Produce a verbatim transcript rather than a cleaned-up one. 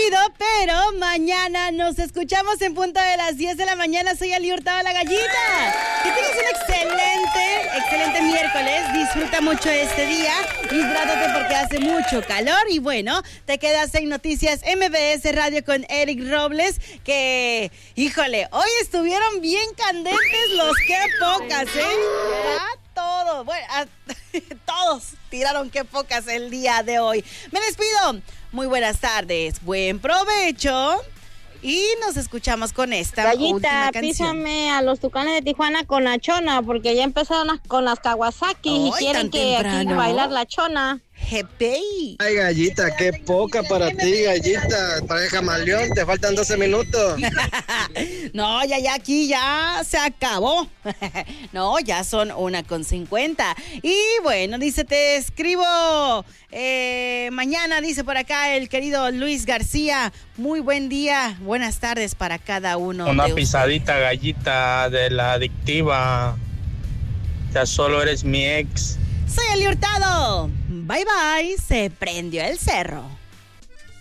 despido, pero mañana nos escuchamos en punto de las diez de la mañana. Soy Ali Hurtado, la gallita. Que tengas un excelente, excelente miércoles. Disfruta mucho este día. Hidrátate porque hace mucho calor. Y bueno, te quedas en Noticias M B S Radio con Eric Robles. Que, híjole, hoy estuvieron bien candentes los que pocas, ¿eh? A todos, bueno, a, todos tiraron que pocas el día de hoy. Me despido. Muy buenas tardes, buen provecho y nos escuchamos con esta Gallita, última canción. písame a los Tucanes de Tijuana con la chona porque ya empezaron las, con las Kawasaki y quieren que temprano. Aquí bailar la chona. Jepe. Ay, gallita, qué poca para ti, gallita. Pareja Maleón, te faltan doce minutos. No, ya, ya, aquí ya se acabó. No, ya son una con cincuenta. Y bueno, dice, te escribo eh, mañana, dice por acá el querido Luis García. Muy buen día, buenas tardes para cada uno. Una de pisadita, ustedes. Gallita, de la adictiva. Ya solo eres mi ex. Soy Ali Hurtado. Bye bye, se prendió el cerro.